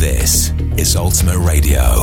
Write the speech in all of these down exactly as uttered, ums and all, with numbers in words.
This is Ultimate Radio.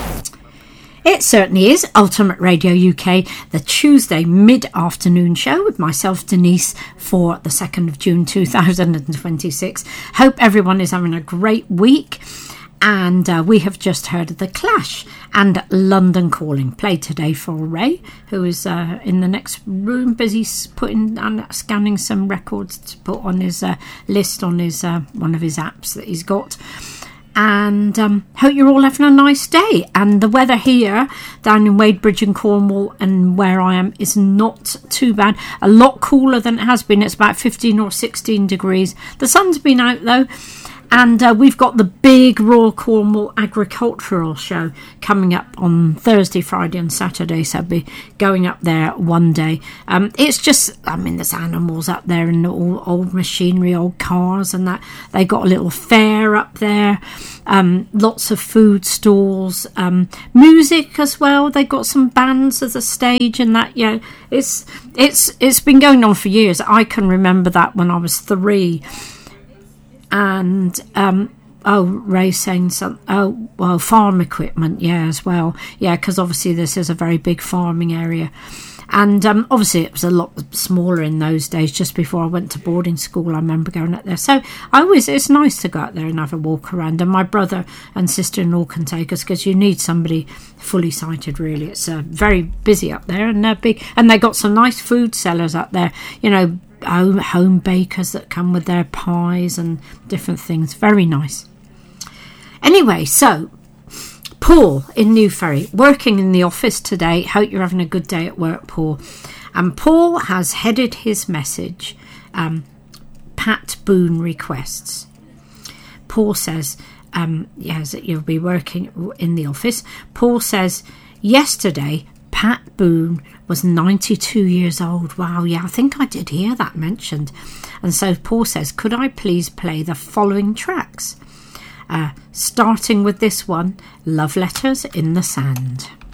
It certainly is Ultimate Radio U K, the Tuesday mid-afternoon show with myself, Denise, for the second of June two thousand twenty-six. Hope everyone is having a great week. And uh, we have just heard of The Clash and London Calling, played today for Ray, who is uh, in the next room, busy putting and scanning some records to put on his uh, list on his uh, one of his apps that he's got. And um, hope you're all having a nice day. And the weather here down in Wadebridge in Cornwall and where I am is not too bad. A lot cooler than it has been. It's about fifteen or sixteen degrees. The sun's been out though. And uh, we've got the big Royal Cornwall Agricultural Show coming up on Thursday, Friday and Saturday. So I'll be going up there one day. Um, it's just, I mean, there's animals up there and all old machinery, old cars and that. They got a little fair up there. Um, lots of food stalls. Um, music as well. They got some bands as a stage and that. Yeah, it's, it's, it's been going on for years. I can remember that when I was three. And um oh Ray saying some oh well farm equipment, yeah, as well, yeah, because obviously this is a very big farming area. And um obviously it was a lot smaller in those days. Just before I went to boarding school, I remember going up there. So I always, it's nice to go out there and have a walk around, and my brother and sister-in-law can take us, because you need somebody fully sighted really. It's uh, very busy up there, and they're big, and they got some nice food sellers up there, you know, home, home bakers that come with their pies and different things. Very nice. Anyway, so Paul in New Ferry, working in the office today. Hope you're having a good day at work, Paul. And Paul has headed his message, um, Pat Boone requests. Paul says, um, yes, you'll be working in the office. Paul says, yesterday, Pat Boone was ninety-two years old. Wow, yeah, I think I did hear that mentioned. And so Paul says, could I please play the following tracks? Uh, starting with this one, Love Letters in the Sand.